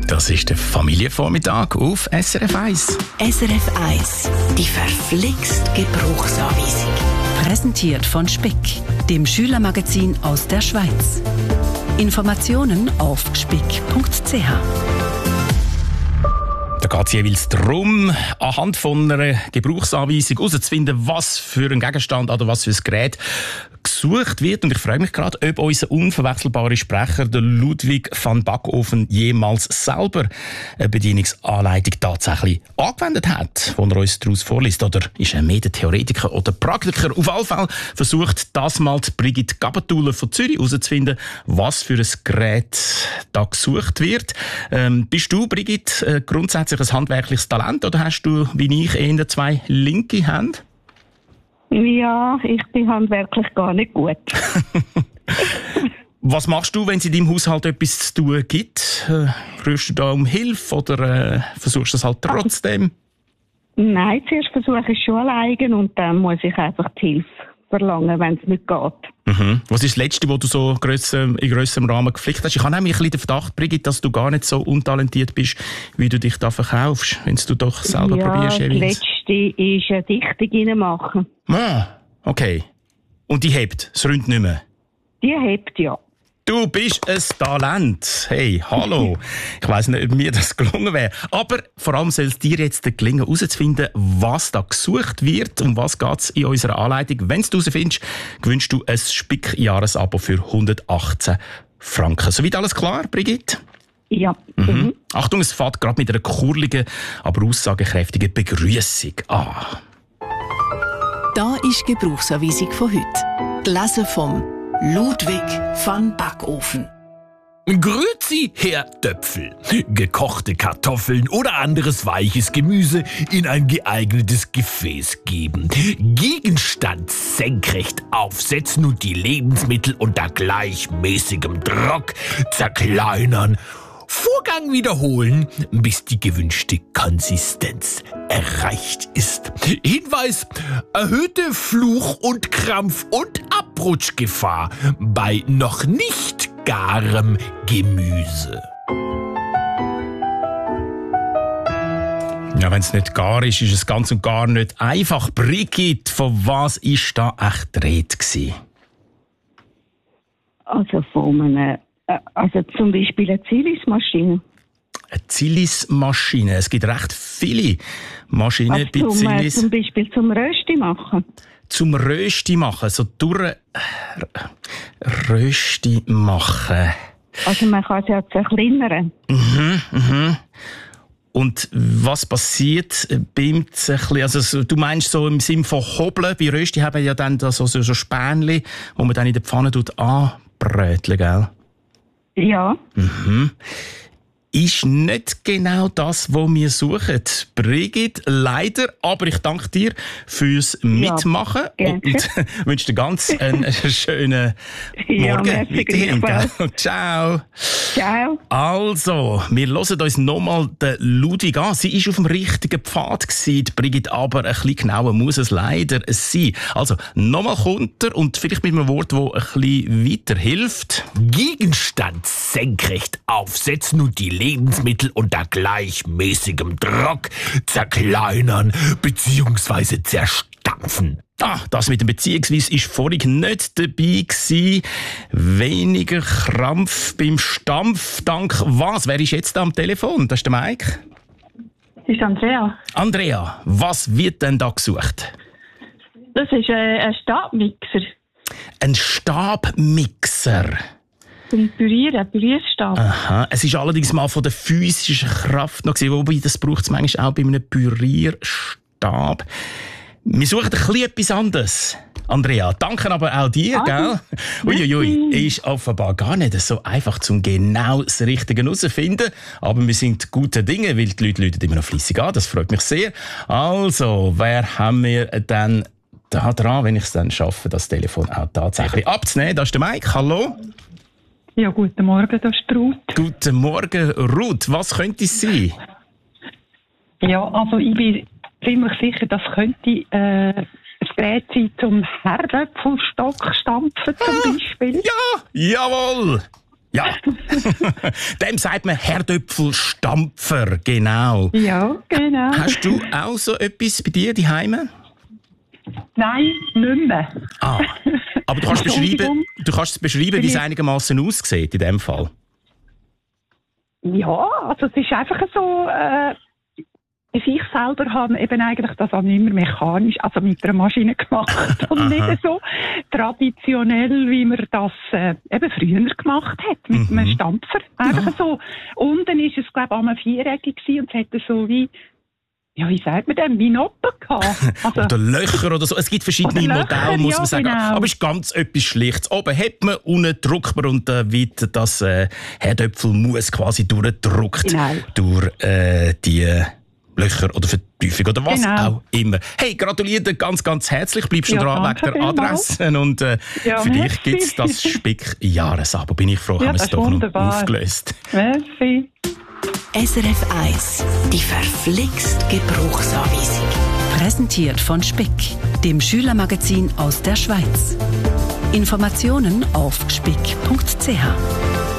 Das ist der Familienvormittag auf SRF 1. SRF 1, die verflixt Gebrauchsanweisung. Präsentiert von Speck, dem Schülermagazin aus der Schweiz. Informationen auf speck.ch. Da geht es jeweils darum, anhand von einer Gebrauchsanweisung herauszufinden, was für ein Gegenstand oder was für ein Gerät gesucht wird. Und ich frage mich gerade, ob unser unverwechselbarer Sprecher, der Ludwig van Backofen, jemals selber eine Bedienungsanleitung tatsächlich angewendet hat, die er uns daraus vorliest. Oder ist er mehr der Theoretiker oder Praktiker? Auf jeden Fall versucht das mal die Brigitte Gabatuller von Zürich herauszufinden, was für ein Gerät da gesucht wird. Bist du, Brigitte, grundsätzlich ein handwerkliches Talent oder hast du, wie ich, eher zwei linke Hände? Ja, ich bin handwerklich gar nicht gut. Was machst du, wenn es in deinem Haushalt etwas zu tun gibt? Rührst du da um Hilfe oder versuchst du es halt trotzdem? Nein, zuerst versuche ich es schon alleine und dann muss ich einfach die Hilfe verlangen, wenn es nicht geht. Mhm. Was ist das Letzte, was du so in grösserem Rahmen geflickt hast? Ich habe nämlich ein bisschen den Verdacht, Brigitte, dass du gar nicht so untalentiert bist, wie du dich da verkaufst, wenn du doch selber probierst. Ja, das Letzte ist eine Dichtung reinmachen. Ah, okay. Und die hebt, es rinnt nicht mehr? Die hebt, ja. Du bist ein Talent. Hey, hallo. Ich weiss nicht, ob mir das gelungen wäre. Aber vor allem soll es dir jetzt gelingen, herauszufinden, was da gesucht wird. Um was geht es in unserer Anleitung. Wenn du es herausfindest, gewünscht du ein Spick-Jahresabo für 118 Franken. Soweit alles klar, Brigitte? Ja. Mhm. Achtung, es fährt gerade mit einer kurligen, aber aussagekräftigen Begrüßung an. Da ist die Gebrauchsanweisung von heute. Gelesen vom Ludwig van Backofen. Grüezi, Herr Töpfel. Gekochte Kartoffeln oder anderes weiches Gemüse in ein geeignetes Gefäß geben. Gegenstand senkrecht aufsetzen und die Lebensmittel unter gleichmäßigem Druck zerkleinern. Vorgang wiederholen, bis die gewünschte Konsistenz erreicht ist. Hinweis: erhöhte Fluch- und Krampf- und Abrutschgefahr bei noch nicht garem Gemüse. Ja, wenn es nicht gar ist, ist es ganz und gar nicht einfach. Brigitte, von was ist da echt die Rede gewesen? Also von einem, also zum Beispiel eine Zilismaschine. Eine Zilismaschine. Es gibt recht viele Maschinen bei Zilis. Zum Beispiel zum Rösti machen. Zum Rösti machen, so durch Rösti machen. Also man kann es ja zerkleinern. Und was passiert beim Zerkleinern? Also du meinst so im Sinne von Hobeln, bei Rösti haben ja dann so Spänli, wo man dann in der Pfanne anbröteln, gell? Ja. Ist nicht genau das, was wir suchen. Brigitte, leider, aber ich danke dir fürs Mitmachen und wünsche dir ganz einen schönen Morgen. Weiterhin, gell? Ciao. Ciao. Also, wir hören uns nochmal den Ludwig an. Sie war auf dem richtigen Pfad gewesen, die Brigitte, aber ein bisschen genauer muss es leider sein. Also, nochmal kommt er und vielleicht mit einem Wort, das ein bisschen weiterhilft. Gegenstand senkrecht aufsetzen und die Lebensmittel unter gleichmäßigem Druck zerkleinern bzw. zerstampfen. Das mit dem beziehungsweise ist vorhin nicht dabei gewesen. Weniger Krampf beim Stampf. Dank was? Wer ist jetzt da am Telefon? Das ist der Mike. Das ist Andrea. Andrea, was wird denn da gesucht? Das ist ein Stabmixer. Ein Stabmixer? Zum Pürieren, Pürierstab. Aha. Es ist allerdings mal von der physischen Kraft noch gewesen, wobei das braucht es manchmal auch bei einem Pürierstab. Wir suchen ein bisschen etwas anderes. Andrea, danke aber auch dir, gell? Uiuiui, ist offenbar gar nicht so einfach, zum genau das Richtige herauszufinden. Aber wir sind gute Dinge, weil die Leute läuten immer noch fleissig an. Das freut mich sehr. Also, wer haben wir denn da dran, wenn ich es dann schaffe, das Telefon auch tatsächlich abzunehmen? Das ist der Mike. Hallo? Ja, guten Morgen, das ist Ruth. Guten Morgen, Ruth. Was könnte es sein? Ja, also ich bin ziemlich sicher, das könnte ein Gerät sein zum Herdöpfelstock stampfen zum Beispiel. Ja, jawohl. Ja, dem sagt man Herdöpfelstampfer, genau. Ja, genau. Hast du auch so etwas bei dir daheim? Nein, nicht mehr. Ah, aber du kannst es beschreiben, wie es einigermaßen aussieht in dem Fall. Ja, also es ist einfach so, ich selber habe eben eigentlich das auch nicht mehr mechanisch, also mit einer Maschine gemacht und nicht so traditionell, wie man das eben früher gemacht hat, mit einem Stampfer. Einfach so. Unten ist es, glaube ich, einmal viereckig gewesen und es hatte so wie, ja, wie sagt man denn, wie Noppen gehabt. Also, oder Löcher oder so. Es gibt verschiedene Modelle, muss man sagen. Genau. Aber es ist ganz etwas Schlichtes. Oben hat man, unten drückt man und wird das Herdöpfelmus quasi durchdrückt durch die Löcher oder Vertiefung oder was auch immer. Hey, gratuliere dir ganz, ganz herzlich. Bleibst du dran wegen der Adresse. Und für dich gibt es das Speck-Jahresabo. Bin ich froh, haben wir es doch noch aufgelöst. Merci. SRF 1, die verflixt Gebrauchsanweisung. Präsentiert von Speck, dem Schülermagazin aus der Schweiz. Informationen auf speck.ch.